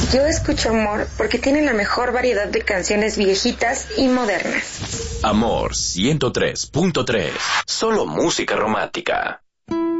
Yo escucho Amor porque tiene la mejor variedad de canciones viejitas y modernas. Amor 103.3. Solo música romántica.